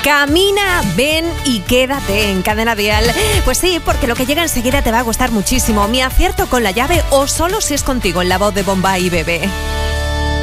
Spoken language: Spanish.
Camina, ven y quédate en Cadena Dial. Pues sí, porque lo que llega enseguida te va a gustar muchísimo. Mi acierto con la llave o solo si es contigo, en la voz de Bombay y Bebé.